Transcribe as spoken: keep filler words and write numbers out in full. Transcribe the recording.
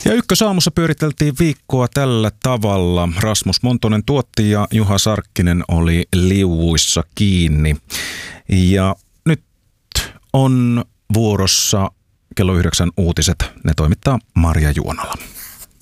Ja Ykkösaamussa pyöriteltiin viikkoa tällä tavalla. Rasmus Montonen tuotti ja Juha Sarkkinen oli liuuissa kiinni. Ja nyt on vuorossa kello yhdeksän uutiset. Ne toimittaa Marja Juonala.